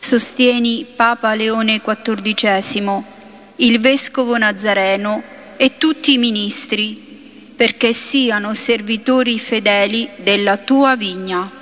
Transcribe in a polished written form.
Sostieni Papa Leone XIV, il Vescovo Nazareno e tutti i ministri, perché siano servitori fedeli della tua vigna.